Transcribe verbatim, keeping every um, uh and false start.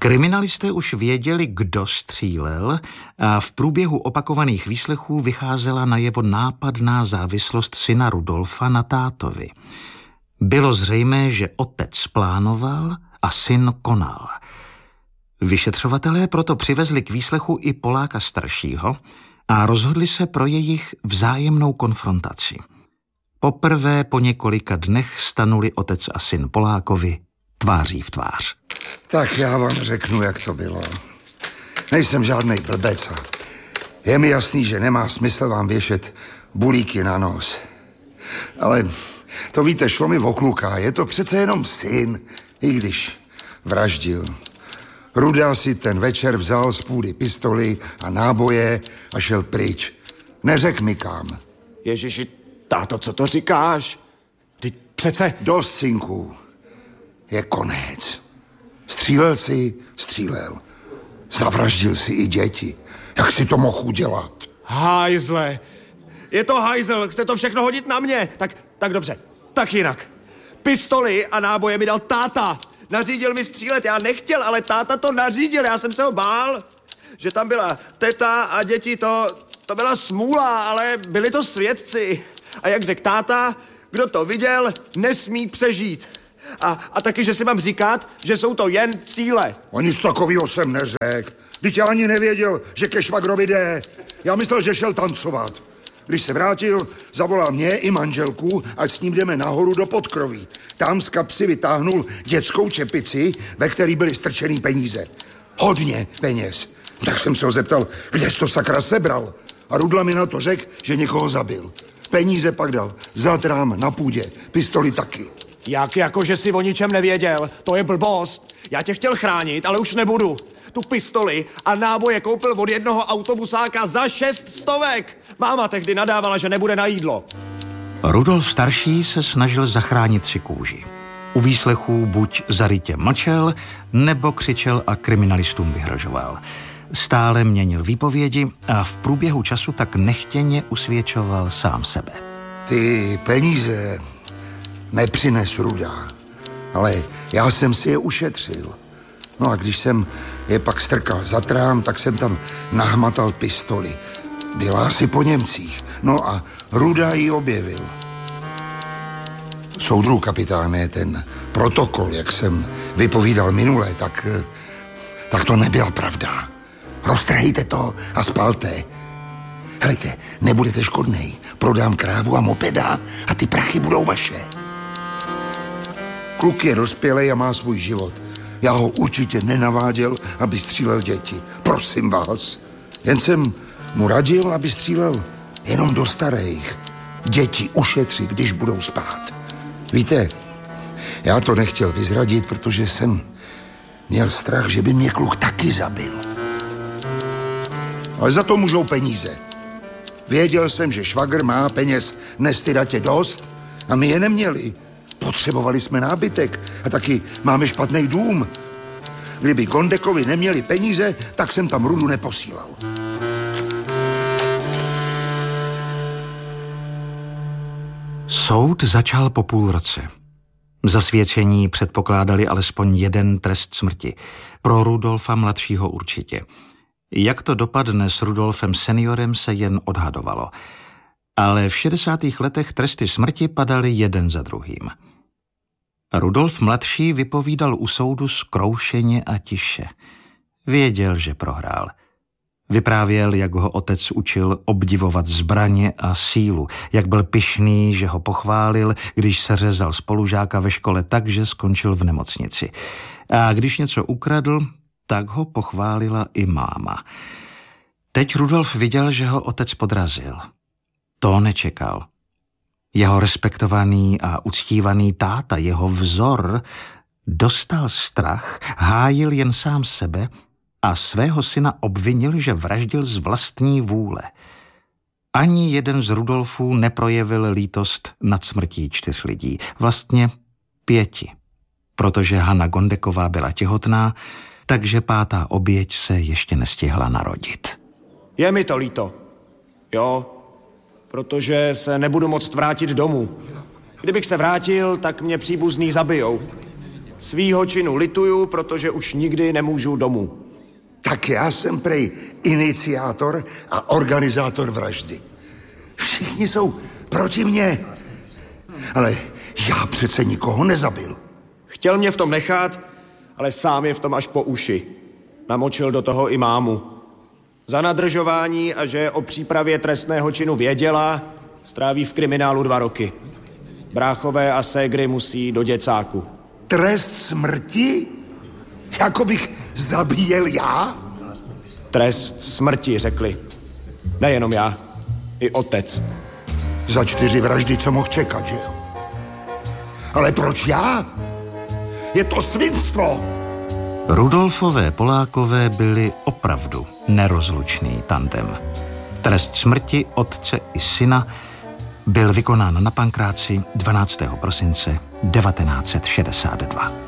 Kriminalisté už věděli, kdo střílel, a v průběhu opakovaných výslechů vycházela najevo nápadná závislost syna Rudolfa na tátovi. Bylo zřejmé, že otec plánoval a syn konal. Vyšetřovatelé proto přivezli k výslechu i Poláka staršího a rozhodli se pro jejich vzájemnou konfrontaci. Poprvé po několika dnech stanuli otec a syn Polákovi tváří v tvář. Tak já vám řeknu, jak to bylo. Nejsem žádnej blbec. Je mi jasný, že nemá smysl vám věšet bulíky na nos. Ale to víte, šlo mi o kluka. Je to přece jenom syn, i když vraždil. Ruda si ten večer vzal z půdy pistoli a náboje a šel pryč. Neřek mi kam. Ježiši, táto, co to říkáš? Ty přece... Dost, synku. Je konec. Střílel si, střílel. Zavraždil si i děti. Jak si to mohl udělat? Hajzle. Je to hajzel, chce to všechno hodit na mě. Tak, tak dobře, tak jinak. Pistoli a náboje mi dal táta. Nařídil mi střílet, já nechtěl, ale táta to nařídil, já jsem se ho bál. Že tam byla teta a děti, to, to byla smůla, ale byli to svědci. A jak řekl táta, kdo to viděl, nesmí přežít. A, a taky, že si mám říkat, že jsou to jen cíle. O nic takovýho jsem neřekl. Vždyť já ani nevěděl, že ke švagrovi jde. Já myslel, že šel tancovat. Když se vrátil, zavolal mě i manželku, ať s ním jdeme nahoru do podkroví. Tam z kapsy vytáhnul dětskou čepici, ve který byly strčený peníze. Hodně peněz. Tak jsem se ho zeptal, kde jsi to sakra sebral. A Rudla mi na to řekl, že někoho zabil. Peníze pak dal za trám na půdě, pistoli taky. Jak jako, že jsi o ničem nevěděl? To je blbost. Já tě chtěl chránit, ale už nebudu. Tu pistoli a náboje koupil od jednoho autobusáka za šest stovek. Máma tehdy nadávala, že nebude na jídlo. Rudolf starší se snažil zachránit si kůži. U výslechů buď zarytě mlčel, nebo křičel a kriminalistům vyhrožoval. Stále měnil výpovědi a v průběhu času tak nechtěně usvědčoval sám sebe. Ty peníze nepřines Ruda, ale já jsem si je ušetřil. No a když jsem je pak strkal za trám, tak jsem tam nahmatal pistoli. Byla asi po Němcích. No a Ruda ji objevil. Soudruh kapitáne, ten protokol, jak jsem vypovídal minule, tak, tak to nebyla pravda. Roztrhejte to a spalte. Helejte, nebudete škodnej. Prodám krávu a mopeda a ty prachy budou vaše. Kluk je dospělej a má svůj život. Já ho určitě nenaváděl, aby střílel děti. Prosím vás. Jen jsem mu radil, aby střílel jenom do starých. Děti ušetří, když budou spát. Víte, já to nechtěl vyzradit, protože jsem měl strach, že by mě kluk taky zabil. Ale za to můžou peníze. Věděl jsem, že švagr má peněz nestydatě dost a my je neměli. Potřebovali jsme nábytek a taky máme špatný dům. Kdyby Gondekovi neměli peníze, tak jsem tam Rudu neposílal. Soud začal po půl roce. Zasvědčení předpokládali alespoň jeden trest smrti. Pro Rudolfa mladšího určitě. Jak to dopadne s Rudolfem seniorem, se jen odhadovalo. Ale v šedesátých letech tresty smrti padaly jeden za druhým. Rudolf mladší vypovídal u soudu zkroušeně a tiše. Věděl, že prohrál. Vyprávěl, jak ho otec učil obdivovat zbraně a sílu, jak byl pyšný, že ho pochválil, když se řezal spolužáka ve škole tak, že skončil v nemocnici. A když něco ukradl, tak ho pochválila i máma. Teď Rudolf viděl, že ho otec podrazil. To nečekal. Jeho respektovaný a uctívaný táta, jeho vzor, dostal strach, hájil jen sám sebe a svého syna obvinil, že vraždil z vlastní vůle. Ani jeden z Rudolfů neprojevil lítost nad smrtí čtyř lidí, vlastně pěti, protože Hana Gondeková byla těhotná, takže pátá oběť se ještě nestihla narodit. Je mi to líto. Jo, protože se nebudu moct vrátit domů. Kdybych se vrátil, tak mě příbuzní zabijou. Svýho činu lituju, protože už nikdy nemůžu domů. Tak já jsem prej iniciátor a organizátor vraždy. Všichni jsou proti mně. Ale já přece nikoho nezabil. Chtěl mě v tom nechat, ale sám je v tom až po uši. Namočil do toho i mámu. Za nadržování a že o přípravě trestného činu věděla, stráví v kriminálu dva roky. Bráchové a ségry musí do děcáku. Trest smrti? Jako bych zabíjel já? Trest smrti, řekli. Nejenom já, i otec. Za čtyři vraždy, co mohl čekat, že jo? Ale proč já? Je to svinstvo! Rudolfové Polákové byli opravdu nerozlučný tandem. Trest smrti otce i syna byl vykonán na Pankráci dvanáctého prosince devatenáct set šedesát dva.